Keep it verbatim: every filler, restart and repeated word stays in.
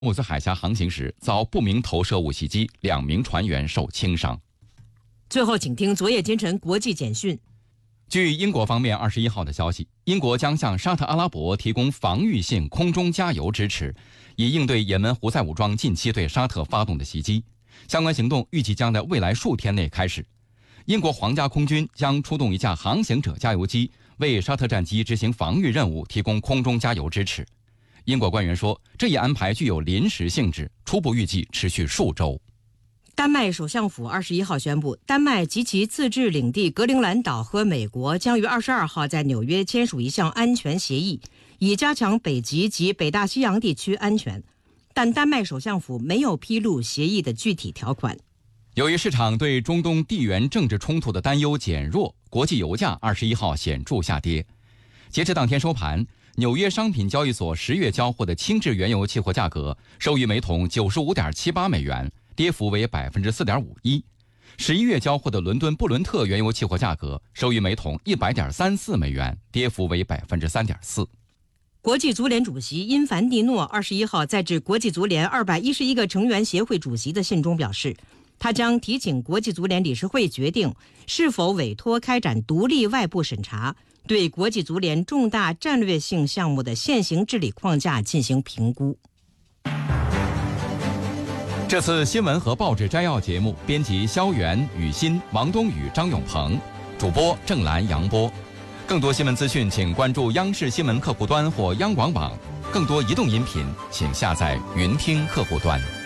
姆斯海峡航行时遭不明投射物袭击，两名船员受轻伤。 最后，请听昨夜今晨国际简讯。 据英国方面二十一号的消息，英国将向沙特阿拉伯提供防御性空中加油支持，以应对也门胡塞武装近期对沙特发动的袭击。相关行动预计将在未来数天内开始。英国皇家空军将出动一架航行者加油机，为沙特战机执行防御任务提供空中加油支持。英国官员说，这一安排具有临时性质，初步预计持续数周。 丹麦首相府二十一号宣布，丹麦及其自治领地格陵兰岛和美国将于二十二号在纽约签署一项安全协议，以加强北极及北大西洋地区安全。但丹麦首相府没有披露协议的具体条款。 由于市场对中东地缘政治冲突的担忧减弱，国际油价二十一号显著下跌。截至当天收盘，纽约商品交易所十月交货的轻质原油期货价格收于每桶九十五点七八美元，跌幅为百分之四点五一。十一月交货的伦敦布伦特原油期货价格收于每桶一百点三四美元，跌幅为百分之三点四。 国际足联主席因凡蒂诺二十一号在致国际足联二百一十一个成员协会主席的信中表示，他将提请国际足联理事会决定是否委托开展独立外部审查，对国际足联重大战略性项目的现行治理框架进行评估。 这次新闻和报纸摘要节目编辑肖元、雨欣、王东宇、张永鹏，主播郑兰、杨波。更多新闻资讯请关注央视新闻客户端或央广网，更多移动音频请下载云听客户端。